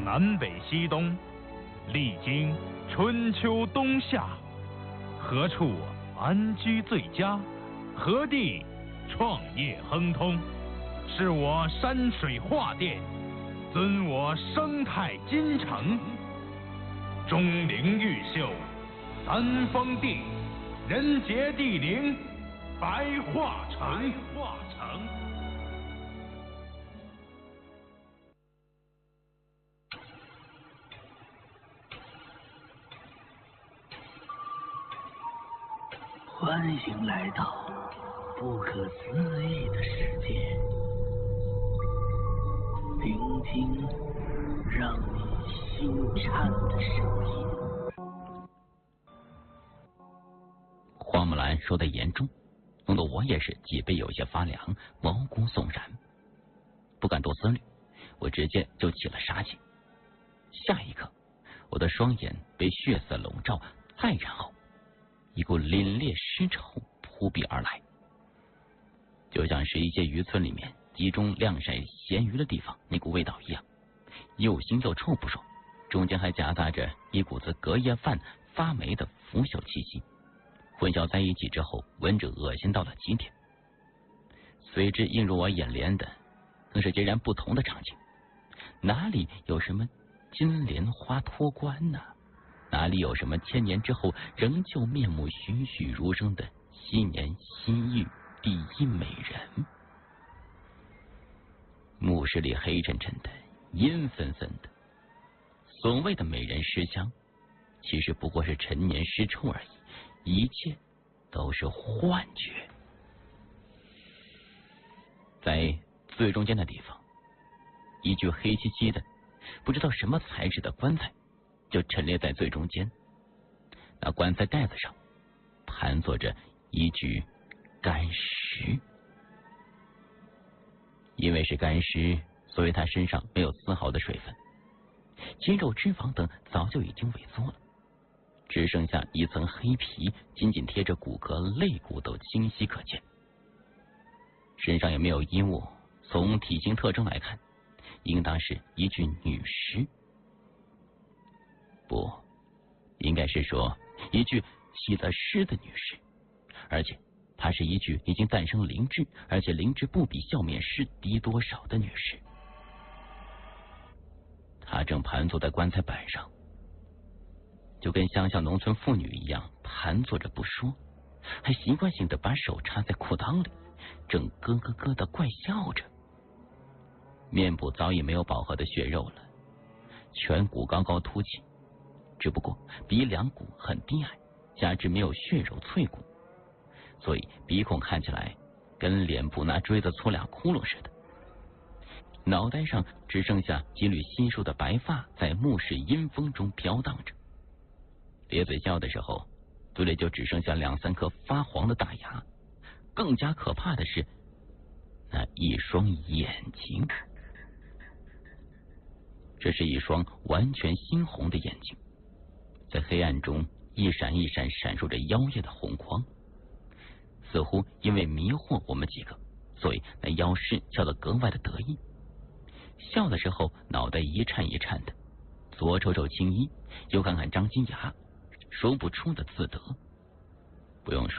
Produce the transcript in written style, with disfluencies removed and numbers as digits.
南北西东，历经春秋冬夏，何处安居最佳？何地创业亨通？是我山水画殿，尊我生态金城。钟灵毓秀，三峰地，人杰地灵，白化城。 欢迎来到不可思议的世界，聆听让你心颤的声音。 花木兰说的严重，弄得我也是脊背有些发凉，毛骨悚然。不敢多思虑，我直接就起了杀气。下一刻，我的双眼被血色笼罩，再然后一股凛冽尸臭扑鼻而来，就像是一些渔村里面集中晾晒咸鱼的地方那股味道一样，又腥又臭不说，中间还夹杂着一股子隔夜饭发霉的腐朽气息，混淆在一起之后，闻着恶心到了极点。随之映入我眼帘的更是截然不同的场景，哪里有什么金莲花脱冠呢？哪里有什么千年之后仍旧面目栩栩如生的昔年新遇第一美人？墓室里黑沉沉的，阴森森的，所谓的美人尸香，其实不过是陈年尸臭而已，一切都是幻觉。在最中间的地方，一具黑漆漆的不知道什么材质的棺材就陈列在最中间，那棺材盖子上盘坐着一具干尸。因为是干尸，所以他身上没有丝毫的水分，肌肉脂肪等早就已经萎缩了，只剩下一层黑皮紧紧贴着骨骼，肋骨都清晰可见。身上也没有衣物，从体型特征来看，应当是一具女尸，不，应该是说一具起了尸的女尸，而且她是一具已经诞生灵智，而且灵智不比笑面尸低多少的女尸。她正盘坐在棺材板上，就跟乡下农村妇女一样盘坐着不说，还习惯性的把手插在裤裆里，正咯咯咯的怪笑着。面部早已没有饱和的血肉了，颧骨高高凸起，只不过鼻梁骨很低矮，加之没有血肉脆骨，所以鼻孔看起来跟脸部拿锥子戳俩窟窿似的。脑袋上只剩下几缕稀疏的白发在墓室阴风中飘荡着，咧嘴笑的时候，嘴里就只剩下2、3颗发黄的大牙。更加可怕的是那一双眼睛，这是一双完全猩红的眼睛，在黑暗中一闪一闪闪烁着妖艳的红光，似乎因为迷惑我们几个，所以那妖尸笑得格外的得意。笑的时候脑袋一颤一颤的，左瞅瞅青衣，右看看张金牙，说不出的自得。不用说，